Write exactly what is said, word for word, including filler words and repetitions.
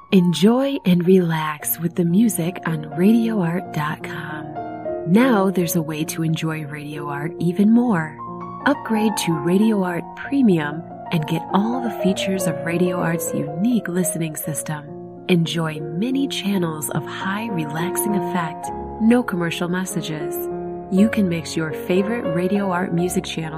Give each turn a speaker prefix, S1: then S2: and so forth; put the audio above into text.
S1: Enjoy and relax with the music on radio art dot com. Now there's a way to enjoy Radio Art even more. Upgrade to Radio Art Premium and get all the features of Radio Art's unique listening system. Enjoy many channels of high relaxing effect, no commercial messages. You can mix your favorite Radio Art music channel